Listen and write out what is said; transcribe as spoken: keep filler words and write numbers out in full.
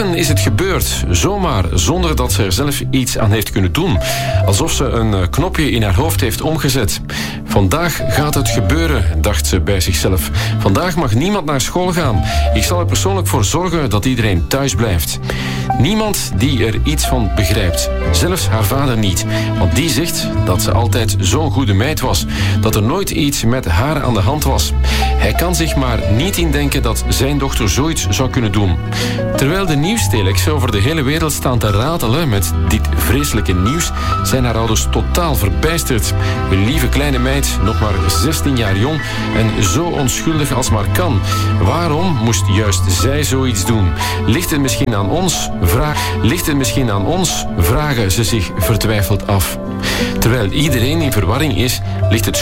dagen is het gebeurd, zomaar, zonder dat ze er zelf iets aan heeft kunnen doen. Alsof ze een knopje in haar hoofd heeft omgezet. Vandaag gaat het gebeuren, dacht ze bij zichzelf. Vandaag mag niemand naar school gaan. Ik zal er persoonlijk voor zorgen dat iedereen thuis blijft. Niemand die er iets van begrijpt. Zelfs haar vader niet. Want die zegt dat ze altijd zo'n goede meid was. Dat er nooit iets met haar aan de hand was. Hij kan zich maar niet indenken dat zijn dochter zoiets zou kunnen doen. Terwijl de nieuwstelex over de hele wereld staan te ratelen met dit vreselijke nieuws, zijn haar ouders totaal verbijsterd. Hun lieve kleine meid, nog maar zestien jaar jong en zo onschuldig als maar kan. Waarom moest juist zij zoiets doen? Ligt het misschien aan ons? Vraag, ligt het misschien aan ons? Vragen ze zich vertwijfeld af. Terwijl iedereen in verwarring is, ligt het